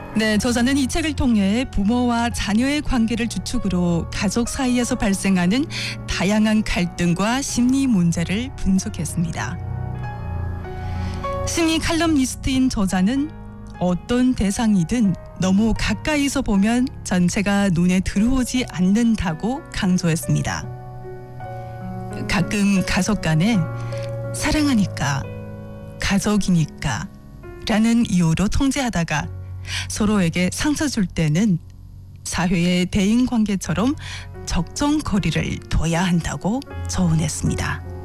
네, 저자는 이 책을 통해 부모와 자녀의 관계를 주축으로 가족 사이에서 발생하는 다양한 갈등과 심리 문제를 분석했습니다. 심리 칼럼니스트인 저자는 어떤 대상이든 너무 가까이서 보면 전체가 눈에 들어오지 않는다고 강조했습니다. 가끔 가족 간에 사랑하니까, 가족이니까 라는 이유로 통제하다가 서로에게 상처 줄 때는 사회의 대인관계처럼 적정 거리를 둬야 한다고 조언했습니다.